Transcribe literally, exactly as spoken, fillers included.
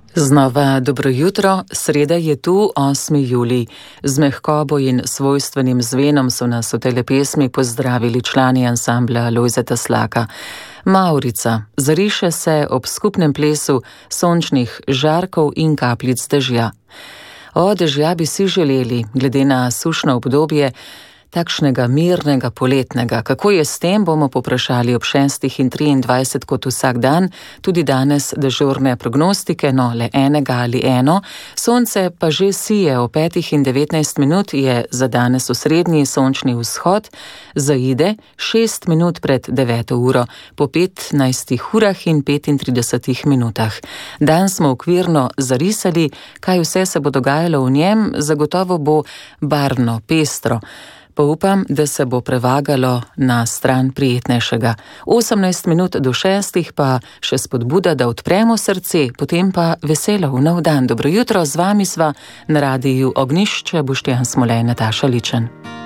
Znova dobro jutro, sreda je tu, osmi julij. Z mehkobo in svojstvenim zvenom so nas v tele pesmi pozdravili člani ansambla Lojzeta Slaka. Mavrica zariše se ob skupnem plesu sončnih žarkov in kapljic dežja. O, dežja bi si želeli, glede na sušno obdobje, takšnega mirnega poletnega. Kako je s tem, bomo poprašali ob šestih in triindvajset kot vsak dan, tudi danes dežurne prognostike, no le enega ali eno. Sonce pa že sije, o petih in devetnajst minut je za danes osrednji sončni vzhod, zaide šest minut pred deveto uro, po petnajstih urah in petintridesetih minutah. Dan smo okvirno zarisali, kaj vse se bo dogajalo v njem, zagotovo bo barvno, pestro. Pa upam, da se bo prevagalo na stran prijetnejšega. osemnajst minut do šestih pa še spodbuda, da odpremo srce, potem pa veselo v nov dan. Dobro jutro, z vami sva na radiju Ognjišče, Boštjan Smolej, Nataša Ličen.